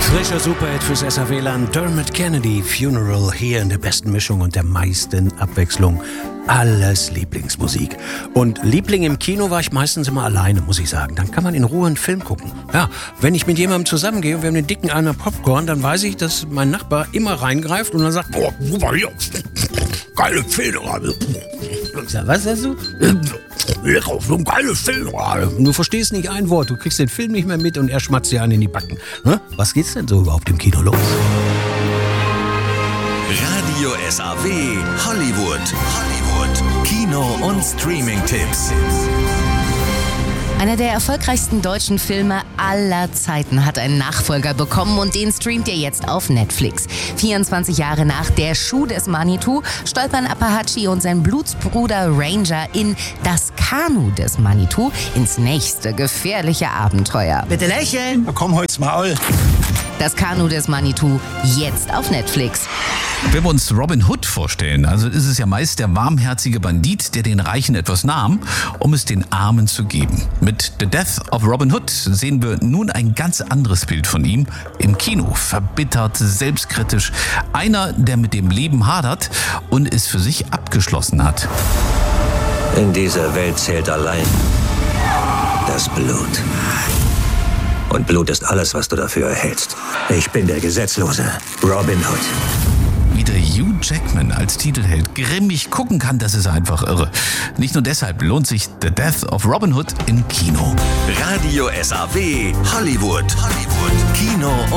Frischer Superhit fürs SAW-Land. Dermot Kennedy, Funeral, hier in der besten Mischung und der meisten Abwechslung. Alles Lieblingsmusik. Und Liebling im Kino war ich meistens immer alleine, muss ich sagen. Dann kann man in Ruhe einen Film gucken. Ja, wenn ich mit jemandem zusammengehe und wir haben den dicken Eimer Popcorn, dann weiß ich, dass mein Nachbar immer reingreift und dann sagt, boah, guck mal hier, geile Filme gerade. Was sagst du? Lecker, so ein geiles Film gerade. Du verstehst nicht ein Wort, du kriegst den Film nicht mehr mit und er schmatzt dir an in die Backen. Was geht's denn so überhaupt im Kino los? Radio SAW Hollywood. Kino- und Streaming-Tipps. Einer der erfolgreichsten deutschen Filme aller Zeiten hat einen Nachfolger bekommen und den streamt ihr jetzt auf Netflix. 24 Jahre nach Der Schuh des Manitou stolpern Apache und sein Blutsbruder Ranger in Das Kanu des Manitou ins nächste gefährliche Abenteuer. Bitte lächeln. Komm, holt's Maul. Das Kanu des Manitou jetzt auf Netflix. Wenn wir uns Robin Hood vorstellen, also ist es ja meist der warmherzige Bandit, der den Reichen etwas nahm, um es den Armen zu geben. Mit The Death of Robin Hood sehen wir nun ein ganz anderes Bild von ihm im Kino. Verbittert, selbstkritisch, einer, der mit dem Leben hadert und es für sich abgeschlossen hat. In dieser Welt zählt allein das Blut. Und Blut ist alles, was du dafür erhältst. Ich bin der Gesetzlose, Robin Hood. Wie der Hugh Jackman als Titelheld grimmig gucken kann, das ist einfach irre. Nicht nur deshalb lohnt sich The Death of Robin Hood im Kino. Radio SAW Hollywood. Kino-